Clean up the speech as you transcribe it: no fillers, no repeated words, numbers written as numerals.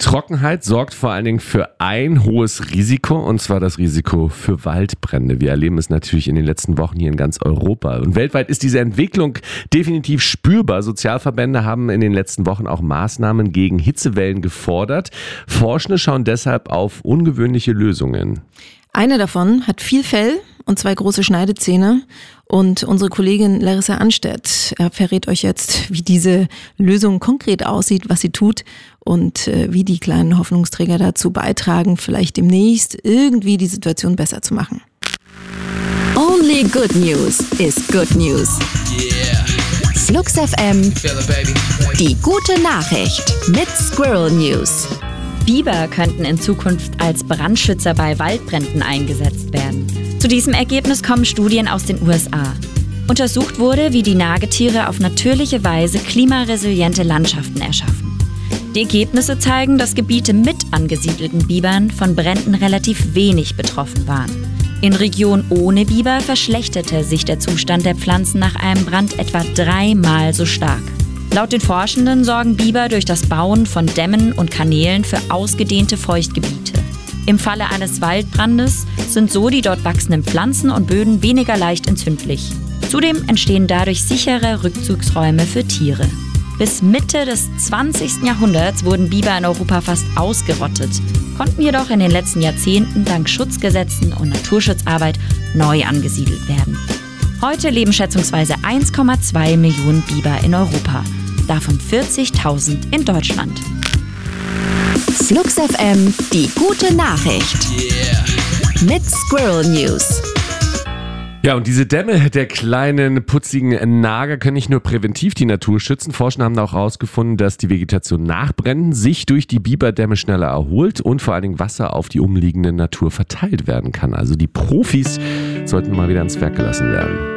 Trockenheit sorgt vor allen Dingen für ein hohes Risiko, und zwar das Risiko für Waldbrände. Wir erleben es natürlich in den letzten Wochen hier in ganz Europa. Und weltweit ist diese Entwicklung definitiv spürbar. Sozialverbände haben in den letzten Wochen auch Maßnahmen gegen Hitzewellen gefordert. Forschende schauen deshalb auf ungewöhnliche Lösungen. Eine davon hat viel Fell und 2 große Schneidezähne. Und unsere Kollegin Larissa Anstedt verrät euch jetzt, wie diese Lösung konkret aussieht, was sie tut und wie die kleinen Hoffnungsträger dazu beitragen, vielleicht demnächst irgendwie die Situation besser zu machen. Only good news is good news. Yeah. Flux FM, Feel it, baby. die gute Nachricht mit Squirrel News. Biber könnten in Zukunft als Brandschützer bei Waldbränden eingesetzt werden. Zu diesem Ergebnis kommen Studien aus den USA. Untersucht wurde, wie die Nagetiere auf natürliche Weise klimaresiliente Landschaften erschaffen. Die Ergebnisse zeigen, dass Gebiete mit angesiedelten Bibern von Bränden relativ wenig betroffen waren. In Regionen ohne Biber verschlechterte sich der Zustand der Pflanzen nach einem Brand etwa 3-mal so stark. Laut den Forschenden sorgen Biber durch das Bauen von Dämmen und Kanälen für ausgedehnte Feuchtgebiete. Im Falle eines Waldbrandes sind so die dort wachsenden Pflanzen und Böden weniger leicht entzündlich. Zudem entstehen dadurch sichere Rückzugsräume für Tiere. Bis Mitte des 20. Jahrhunderts wurden Biber in Europa fast ausgerottet, konnten jedoch in den letzten Jahrzehnten dank Schutzgesetzen und Naturschutzarbeit neu angesiedelt werden. Heute leben schätzungsweise 1,2 Millionen Biber in Europa, davon 40.000 in Deutschland. Flux FM, die gute Nachricht. Yeah. Mit Squirrel News. Ja, und diese Dämme der kleinen, putzigen Nager können nicht nur präventiv die Natur schützen. Forscher haben auch herausgefunden, dass die Vegetation nach Bränden sich durch die Biberdämme schneller erholt und vor allen Dingen Wasser auf die umliegende Natur verteilt werden kann. Also die Profis sollten mal wieder ans Werk gelassen werden.